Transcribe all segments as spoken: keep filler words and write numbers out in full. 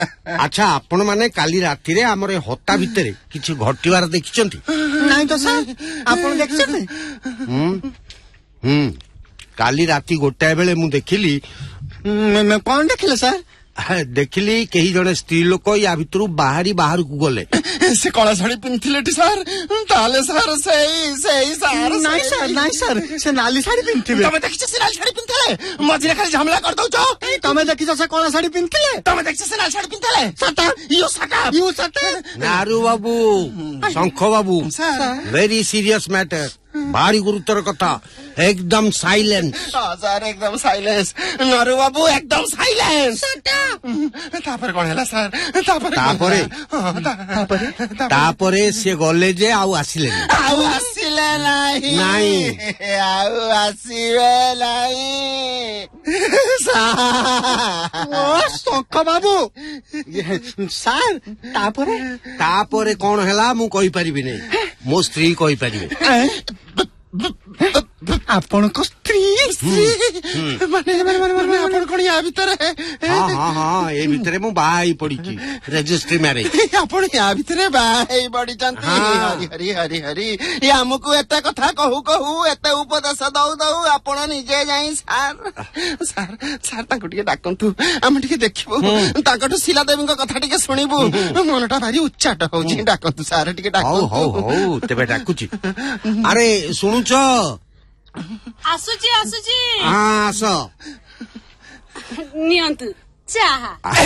अच्छा आपण माने काली राती रे हमरे हत्ता भितरे किछि घटिवार देखिचंती नहीं तो सर आपण देखछन हम हम काली राती गोटाए बेले मु देखिली मैं कौन देखले सर देखिली कही जड़े स्त्री लोक या भितर बाहरी बाहर को गले से कला शाड़ी पिंथिले सर ताले सर सही सही सर नहीं सर नहीं सर से नाली शाड़ी पिंथिबे तमे देखिछ से नाली शाड़ी पिंथले मझिरे खाली झमला कर दउछो तमे देखिछ से कला शाड़ी पिंथिले तमे देखिछ से नाली शाड़ी पिंथले सटा यू सटा यू सटा नारू बाबू शंख बाबू वेरी सीरियस मैटर भारी गुरुतर कथा एकदम साइलेंस सर एकदम साइलेंस नारू बाबू एकदम साइलेंस तापर कोन हैला सर तापर तापरे तापर तापरे से गले जे आउ आसिले आउ आसिले नाही नाही आउ आसिबे नाही ओ शंख बाबू सर तापरे तापरे कोन हैला मु कहि परिबि नै मो स्त्री कहि परिबे आपण को स्त्री माने माने माने आपण कोन या भीतर हां हां हां ए भीतर मु बाई पड़ी की रजिस्ट्री मैरिज आपण या भीतर बाई पड़ी चंती हरि हरि हरि हरि या हमकु एते कथा कहू कहू एते उपदेश दउ दउ आपण निजे जाई सर सर सर ताको टिके डाकंतु हम टिके देखिबो ताकटु शिला देवी को कथा टिके सुनिबो मनटा भारी उच्चाट होजी डाकंतु सर टिके डाकंतु हो हो हो तेबे डाकुची अरे सुनुचो आसुची आसुची हाँ आस नियंतु चाहा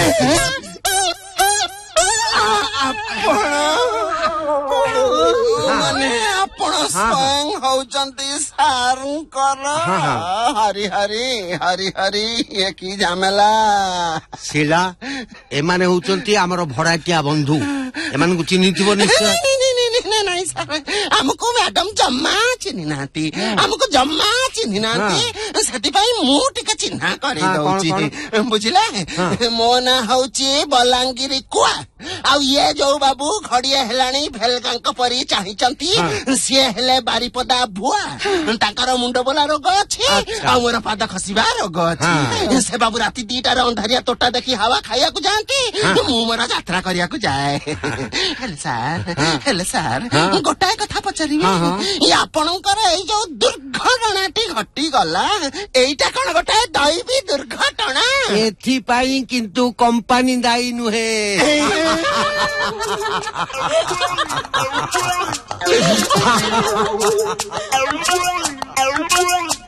माने आपण स्वयं होचंती सारंकर हरि हरि हरि हरि ये की झमेला शिला एमाने होचंती हमर भड़ाटिया बंधु एमान को चिन्हिथिबो निश्चय नहीं सर हमको मैडम जम्मा चिन्हि नाती हमको जम्मा चिन्हि नाती सेति पई मु टिके चिन्हा करि दउची बुझिले मो ना होची बलांगिरी कुआ आ ये जो बाबू घड़िया हेलाणी भेलगांक परी चाहिचंती से हेले बारीपदा भुआ ताकर मुंड बोला रोग अछि आ मोर पाद खसिबा रोग अछि से बाबू राती दीटा रे अंधारिया तोटा देखि हवा खाया को जानती मु मोर यात्रा करिया को जाए हेले सर हेले सर गोटाए कथा पचारिबे आपणकर ए जो दुर्घटनाटी घटी गला एइटा कोन गोटाए दैवी दुर्घटना एथि पाई किंतु कंपनी दाई नुहे